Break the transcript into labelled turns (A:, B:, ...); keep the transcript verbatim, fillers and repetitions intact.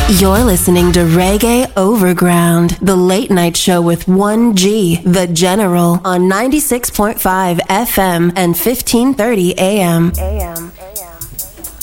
A: You're listening to Reggae Overground, the late night show with one G, The General, on ninety-six point five F M and fifteen thirty A M. A M.